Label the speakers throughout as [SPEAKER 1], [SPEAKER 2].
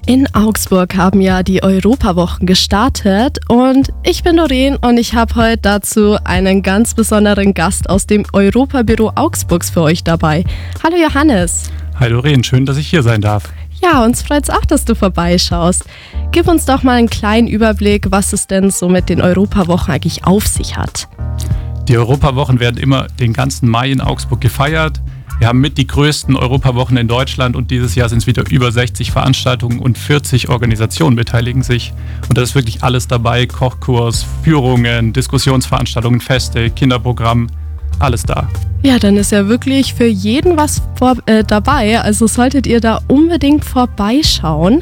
[SPEAKER 1] In Augsburg haben ja die Europawochen gestartet und ich bin Doreen und ich habe heute dazu einen ganz besonderen Gast aus dem Europabüro Augsburgs für euch dabei. Hallo Johannes.
[SPEAKER 2] Hi Doreen, schön, dass ich hier sein darf.
[SPEAKER 1] Ja, uns freut's auch, dass du vorbeischaust. Gib uns doch mal einen kleinen Überblick, was es denn so mit den Europawochen eigentlich auf sich hat.
[SPEAKER 2] Die Europawochen werden immer den ganzen Mai in Augsburg gefeiert. Wir haben mit die größten Europawochen in Deutschland und dieses Jahr sind es wieder über 60 Veranstaltungen und 40 Organisationen beteiligen sich. Und da ist wirklich alles dabei, Kochkurs, Führungen, Diskussionsveranstaltungen, Feste, Kinderprogramm, alles da.
[SPEAKER 1] Ja, dann ist ja wirklich für jeden was dabei, also solltet ihr da unbedingt vorbeischauen.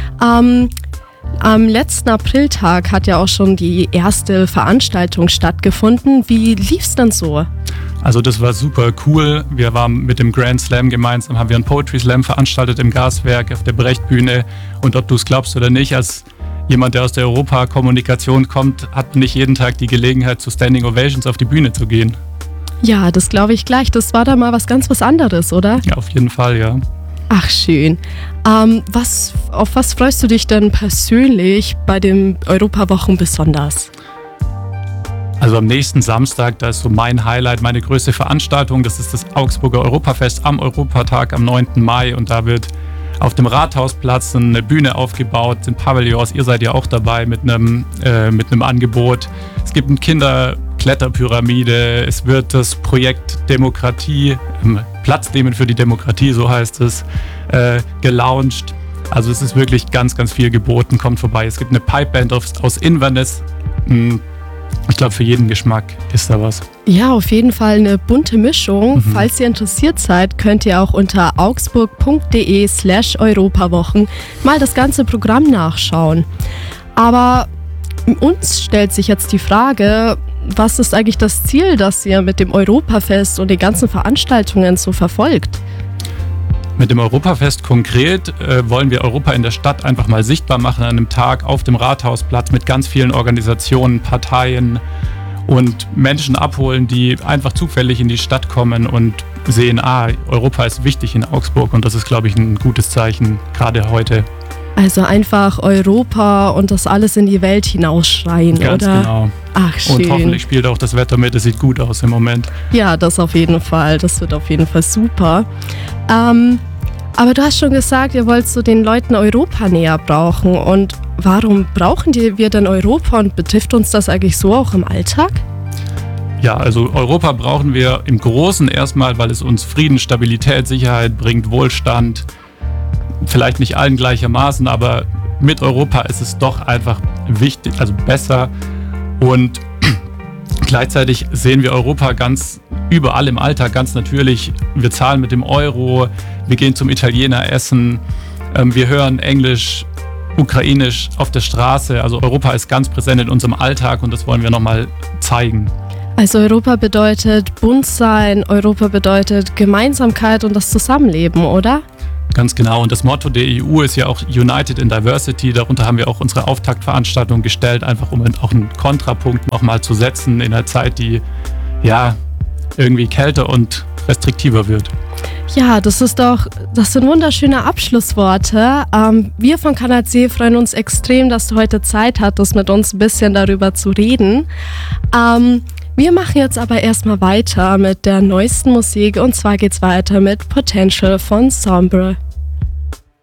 [SPEAKER 1] Am letzten Apriltag hat ja auch schon die erste Veranstaltung stattgefunden. Wie lief's denn so?
[SPEAKER 2] Also das war super cool. Wir waren mit dem Grand Slam gemeinsam, haben wir einen Poetry Slam veranstaltet im Gaswerk auf der Brechtbühne. Und ob du es glaubst oder nicht, als jemand, der aus der Europakommunikation kommt, hat nicht jeden Tag die Gelegenheit, zu Standing Ovations auf die Bühne zu gehen.
[SPEAKER 1] Ja, das glaube ich gleich. Das war da mal was anderes, oder?
[SPEAKER 2] Ja, auf jeden Fall, ja.
[SPEAKER 1] Ach, schön. Auf was freust du dich denn persönlich bei den Europawochen besonders?
[SPEAKER 2] Also am nächsten Samstag, da ist so mein Highlight, meine größte Veranstaltung. Das ist das Augsburger Europafest am Europatag am 9. Mai. Und da wird auf dem Rathausplatz eine Bühne aufgebaut, sind Pavillons. Ihr seid ja auch dabei mit einem Angebot. Es gibt eine Kinderkletterpyramide. Es wird das Projekt Demokratie, Platz nehmen für die Demokratie, so heißt es, gelauncht. Also es ist wirklich ganz, ganz viel geboten. Kommt vorbei. Es gibt eine Pipeband aus Inverness. Ich glaube, für jeden Geschmack ist da was.
[SPEAKER 1] Ja, auf jeden Fall eine bunte Mischung. Falls ihr interessiert seid, könnt ihr auch unter augsburg.de/Europawochen mal das ganze Programm nachschauen. Aber uns stellt sich jetzt die Frage, was ist eigentlich das Ziel, das ihr mit dem Europafest und den ganzen Veranstaltungen so verfolgt?
[SPEAKER 2] Mit dem Europafest konkret wollen wir Europa in der Stadt einfach mal sichtbar machen an einem Tag auf dem Rathausplatz mit ganz vielen Organisationen, Parteien und Menschen abholen, die einfach zufällig in die Stadt kommen und sehen, Europa ist wichtig in Augsburg und das ist, glaube ich, ein gutes Zeichen, gerade heute.
[SPEAKER 1] Also einfach Europa und das alles in die Welt hinausschreien,
[SPEAKER 2] ganz
[SPEAKER 1] oder?
[SPEAKER 2] Genau.
[SPEAKER 1] Ach, schön.
[SPEAKER 2] Und hoffentlich spielt auch das Wetter mit, es sieht gut aus im Moment.
[SPEAKER 1] Ja, das auf jeden Fall. Das wird auf jeden Fall super. Aber du hast schon gesagt, ihr wollt so den Leuten Europa näher brauchen. Und warum brauchen wir denn Europa und betrifft uns das eigentlich so auch im Alltag?
[SPEAKER 2] Ja, also Europa brauchen wir im Großen erstmal, weil es uns Frieden, Stabilität, Sicherheit bringt, Wohlstand. Vielleicht nicht allen gleichermaßen, aber mit Europa ist es doch einfach wichtig, also besser. Und gleichzeitig sehen wir Europa ganz überall im Alltag, ganz natürlich. Wir zahlen mit dem Euro, wir gehen zum Italiener essen, wir hören Englisch, Ukrainisch auf der Straße. Also Europa ist ganz präsent in unserem Alltag und das wollen wir nochmal zeigen.
[SPEAKER 1] Also Europa bedeutet bunt sein, Europa bedeutet Gemeinsamkeit und das Zusammenleben, oder?
[SPEAKER 2] Ganz genau. Und das Motto der EU ist ja auch United in Diversity. Darunter haben wir auch unsere Auftaktveranstaltung gestellt, einfach um auch einen Kontrapunkt nochmal zu setzen in einer Zeit, die ja irgendwie kälter und restriktiver wird.
[SPEAKER 1] Ja, das sind wunderschöne Abschlussworte. Wir von Kanal C freuen uns extrem, dass du heute Zeit hattest, mit uns ein bisschen darüber zu reden. Wir machen jetzt aber erstmal weiter mit der neuesten Musik und zwar geht's weiter mit Potential von Sombre.